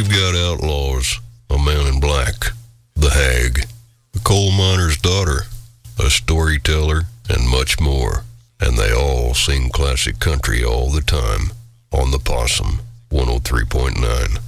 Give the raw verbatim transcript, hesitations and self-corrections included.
We've got outlaws, a man in black, the hag, a coal miner's daughter, a storyteller, and much more. And they all sing classic country all the time on the Possum one oh three point nine.